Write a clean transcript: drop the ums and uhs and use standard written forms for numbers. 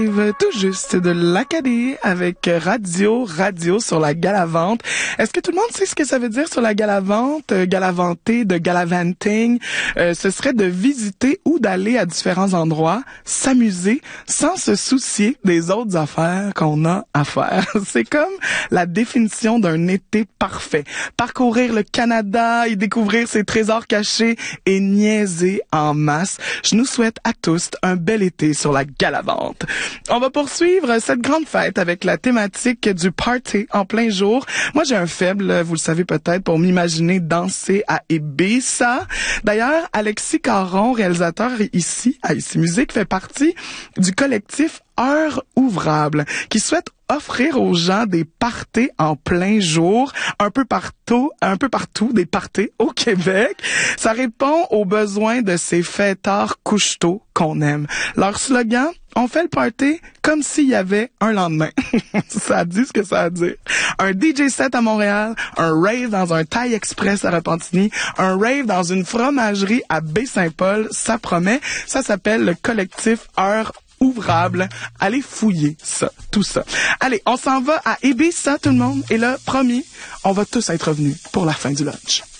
Tout juste de l'Acadie avec Radio sur la Galavante. Est-ce que tout le monde sait ce que ça veut dire sur la Galavante? Galavanter, de galavanting, ce serait de visiter ou d'aller à différents endroits, s'amuser sans se soucier des autres affaires qu'on a à faire. C'est comme la définition d'un été parfait. Parcourir le Canada, y découvrir ses trésors cachés et niaiser en masse. Je nous souhaite à tous un bel été sur la Galavante. On va poursuivre cette grande fête avec la thématique du party en plein jour. Moi, j'ai un faible, vous le savez peut-être, pour m'imaginer danser à Ibiza. D'ailleurs, Alexis Caron, réalisateur ici, à Ici Musique, fait partie du collectif Heures Ouvrables, qui souhaite offrir aux gens des parties en plein jour, un peu partout, des parties au Québec. Ça répond aux besoins de ces fêtards couche-tôt qu'on aime. Leur slogan, on fait le party comme s'il y avait un lendemain. Ça dit ce que ça a à dire. Un DJ set à Montréal, un rave dans un Thai Express à Repentigny, un rave dans une fromagerie à Baie-Saint-Paul, ça promet. Ça s'appelle le collectif Heures Ouvrables. Allez fouiller ça, tout ça. Allez, on s'en va à Ibiza, tout le monde. Et là, promis, on va tous être revenus pour la fin du lunch.